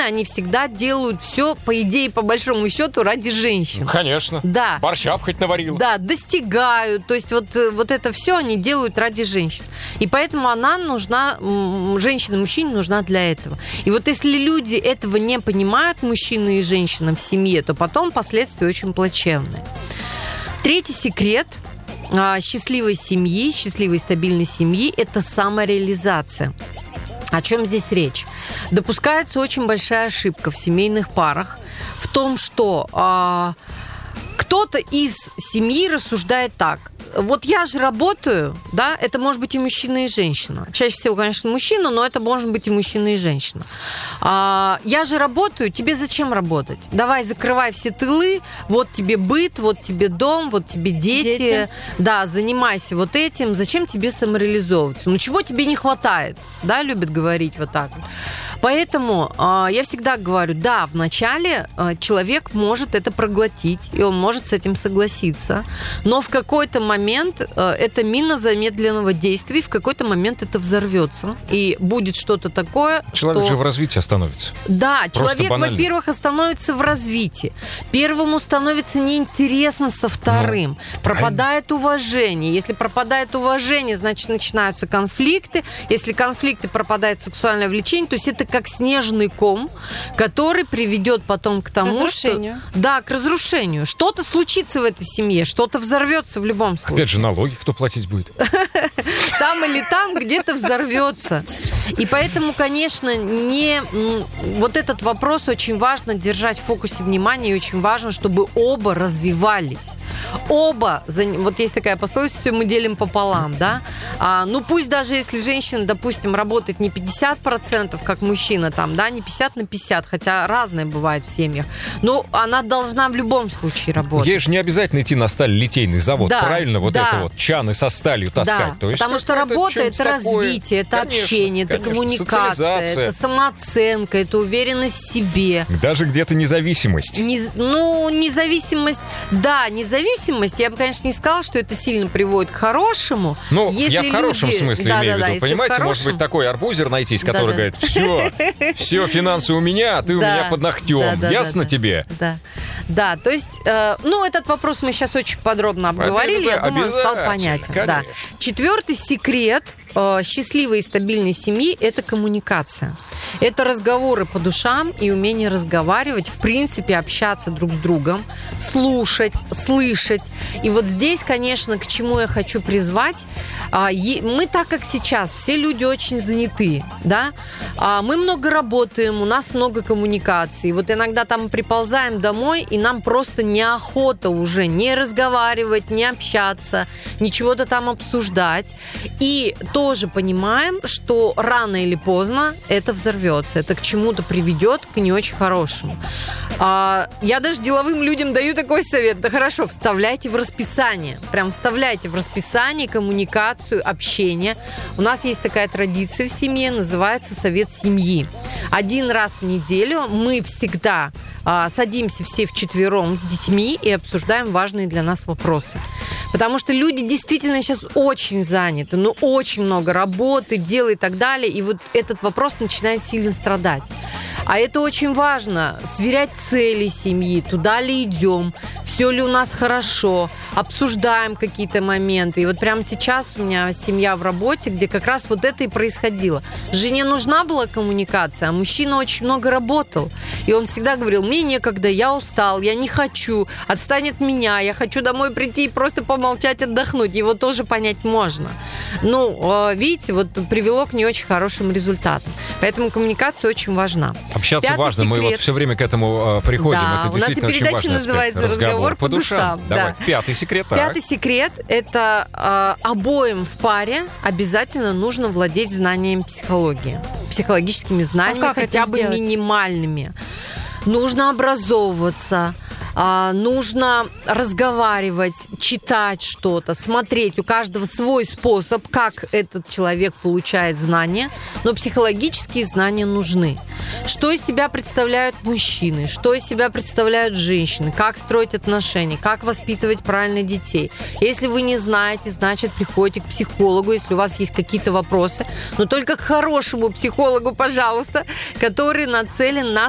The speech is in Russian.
они всегда делают все, по идее, по большому счету, ради женщин. Конечно. Да. Борща хоть наварила. Да, достигают. То есть вот это все они делают ради женщин. И поэтому она нужна, женщина мужчине нужна для этого. И вот если люди этого не понимают, мужчина и женщина в семье, то потом последствия очень плачевные. Третий секрет счастливой семьи, счастливой стабильной семьи – это самореализация. О чем здесь речь? Допускается очень большая ошибка в семейных парах в том, что кто-то из семьи рассуждает так. Вот я же работаю, да, это может быть и мужчина, и женщина. Чаще всего, конечно, мужчина, но это может быть и мужчина, и женщина. Я же работаю, тебе зачем работать? Давай, закрывай все тылы, вот тебе быт, вот тебе дом, вот тебе дети. Да, занимайся вот этим, зачем тебе самореализовываться? Ну, чего тебе не хватает? Да, любят говорить вот так. Поэтому я всегда говорю, да, вначале человек может это проглотить, и он может с этим согласиться, но в какой-то момент это мина замедленного действия, и в какой-то момент это взорвется, и будет что-то такое, человек что... же в развитии остановится. Да, просто человек, банально. Во-первых, остановится в развитии. Первому становится неинтересно со вторым. Пропадает уважение. Если пропадает уважение, значит, начинаются конфликты. Если конфликты, пропадает сексуальное влечение, то есть это как снежный ком, который приведет потом к тому, разрушению. Что... Да, к разрушению. Что-то случится в этой семье, что-то взорвется в любом случае. Опять же, налоги кто платить будет? Там или там где-то взорвется. И поэтому, конечно, вот этот вопрос очень важно держать в фокусе внимания, и очень важно, чтобы оба развивались. Оба, вот есть такая пословица, все мы делим пополам, да? Ну пусть даже если женщина, допустим, работает не 50%, как мужчина, там, да, не 50/50, хотя разное бывает в семьях, но она должна в любом случае работать. Ей же не обязательно идти на сталь-литейный завод, да, правильно? Вот да. это вот, чаны со сталью таскать. Да, то есть потому что работа – это развитие, это конечно, общение, это коммуникация, это самооценка, это уверенность в себе. Даже где-то независимость. Независимость, да, независимость, я бы, конечно, не сказала, что это сильно приводит к хорошему. Ну, если я в хорошем смысле имею в виду. Понимаете, может быть такой арбузер найтись, который говорит, все, финансы у меня, а ты у меня под ногтем. Ясно тебе? Да, то есть, этот вопрос мы сейчас очень подробно обговорили, я думаю, он стал понятен. Да. Четвертый секрет счастливой и стабильной семьи – это коммуникация. Это разговоры по душам и умение разговаривать, в принципе, общаться друг с другом, слушать, слышать. И вот здесь, конечно, к чему я хочу призвать. Мы так, как сейчас, все люди очень заняты, да? Мы много работаем, у нас много коммуникаций. Вот иногда там приползаем домой, и нам просто неохота уже не разговаривать, не общаться, ничего-то там обсуждать. И тоже понимаем, что рано или поздно это взорвется, это к чему-то приведет, к не очень хорошему. Я даже деловым людям даю такой совет. Да хорошо, вставляйте в расписание. Прям вставляйте в расписание коммуникацию, общение. У нас есть такая традиция в семье, называется совет семьи. 1 раз в неделю мы всегда садимся все вчетвером с детьми и обсуждаем важные для нас вопросы. Потому что люди действительно сейчас очень заняты, очень много работы, дел и так далее, и вот этот вопрос начинает сильно страдать. А это очень важно, сверять цели семьи, туда ли идем, все ли у нас хорошо, обсуждаем какие-то моменты. И вот прямо сейчас у меня семья в работе, где как раз вот это и происходило. Жене нужна была коммуникация, а мужчина очень много работал. И он всегда говорил, мне некогда, я устал, я не хочу, отстань от меня, я хочу домой прийти и просто помолчать, отдохнуть. Его тоже понять можно. Видите, вот привело к не очень хорошим результатам. Поэтому коммуникация очень важна. Общаться 5-й важно, секрет. мы вот все время к этому приходим. Да, это действительно у нас и передача называется «Разговор по душам». Давай, Да. 5-й секрет. 5-й секрет – это обоим в паре обязательно нужно владеть знанием психологии. Психологическими знаниями, хотя бы минимальными. Нужно образовываться, нужно разговаривать, читать что-то, смотреть. У каждого свой способ, как этот человек получает знания, но психологические знания нужны. Что из себя представляют мужчины, что из себя представляют женщины, как строить отношения, как воспитывать правильно детей. Если вы не знаете, значит, приходите к психологу, если у вас есть какие-то вопросы, но только к хорошему психологу, пожалуйста, который нацелен на